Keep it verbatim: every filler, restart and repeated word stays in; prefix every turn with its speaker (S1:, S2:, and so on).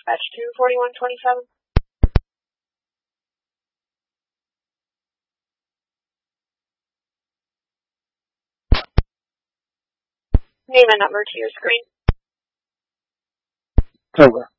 S1: dispatch two forty-one twenty-seven. Name and number to your screen.
S2: Over.